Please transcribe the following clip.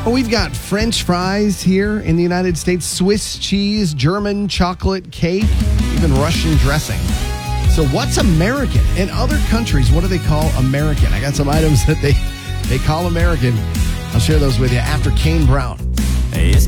Well, we've got French fries here in the United States, Swiss cheese, German chocolate cake, even Russian dressing. So what's American? In other countries, what do they call American? I got some items that they call American. I'll share those with you after Kane Brown.